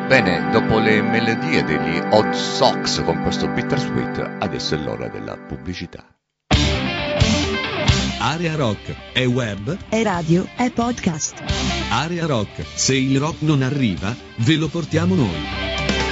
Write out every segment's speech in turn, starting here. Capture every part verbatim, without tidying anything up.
Bene, dopo le melodie degli Hot Sox con questo Bittersweet, adesso è l'ora della pubblicità. Area Rock è web, è radio, è podcast. Area Rock, se il rock non arriva, ve lo portiamo noi.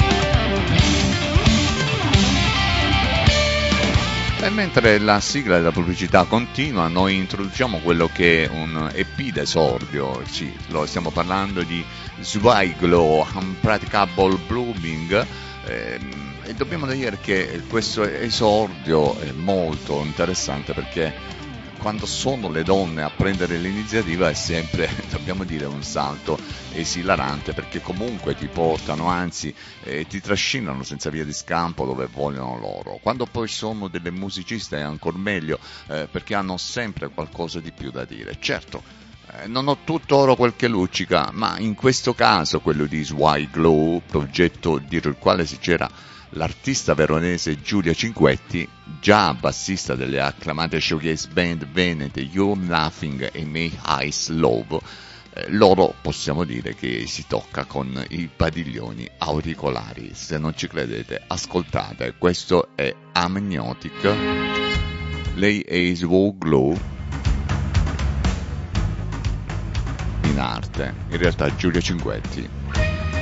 E mentre la sigla della pubblicità continua, noi introduciamo quello che è un E P d'esordio. Sì, lo stiamo parlando di Zweiglo Unpracticable Blooming, ehm, e dobbiamo dire che questo esordio è molto interessante perché quando sono le donne a prendere l'iniziativa è sempre, dobbiamo dire, un salto esilarante, perché comunque ti portano, anzi eh, ti trascinano senza via di scampo dove vogliono loro. Quando poi sono delle musiciste è ancora meglio, eh, perché hanno sempre qualcosa di più da dire. Certo, eh, non ho tutto oro quel che luccica, ma in questo caso quello di Zweiglo, progetto dietro il quale si c'era l'artista veronese Giulia Cinquetti, già bassista delle acclamate showcase band venete You're Laughing e May Eyes Love, eh, loro possiamo dire che si tocca con i padiglioni auricolari. Se non ci credete, ascoltate, questo è Amniotic, lei è Zweiglo in arte, in realtà Giulia Cinquetti.